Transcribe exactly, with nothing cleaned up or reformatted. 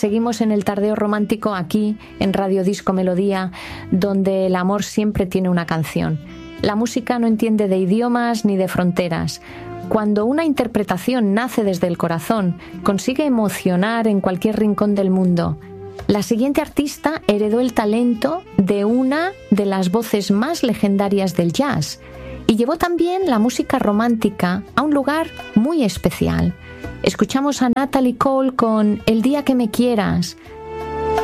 seguimos en el tardeo romántico aquí en Radio Disco Melodía, donde el amor siempre tiene una canción. La música no entiende de idiomas ni de fronteras. Cuando una interpretación nace desde el corazón, consigue emocionar en cualquier rincón del mundo. La siguiente artista heredó el talento de una de las voces más legendarias del jazz y llevó también la música romántica a un lugar muy especial. Escuchamos a Natalie Cole con El día que me quieras,